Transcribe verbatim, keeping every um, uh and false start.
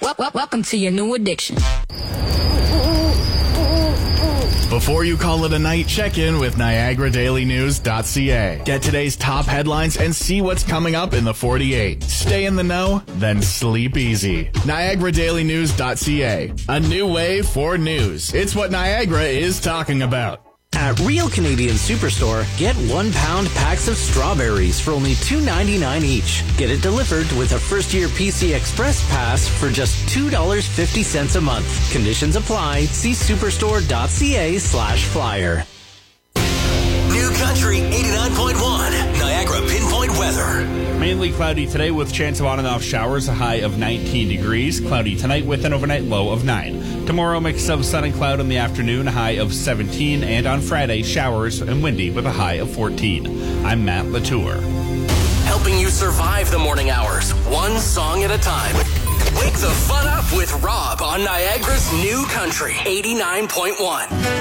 Welcome to your new addiction. Before you call it a night, check in with Niagara Daily News dot C A. Get today's top headlines and see what's coming up in the forty-eight. Stay in the know, then sleep easy. Niagara Daily News dot C A. A new way for news. It's what Niagara is talking about. At Real Canadian Superstore, get one pound packs of strawberries for only two ninety-nine each. Get it delivered with a first year P C Express pass for just two dollars and fifty cents a month. Conditions apply. See superstore.ca slash flyer. New Country eighty-nine point one, Niagara Pinpoint Weather. Mainly cloudy today with chance of on and off showers, a high of nineteen degrees. Cloudy tonight with an overnight low of nine. Tomorrow, mix of sun and cloud in the afternoon, a high of seventeen. And on Friday, showers and windy with a high of fourteen. I'm Matt Latour. Helping you survive the morning hours, one song at a time. Wake the fun up with Rob on Niagara's New Country eighty-nine point one.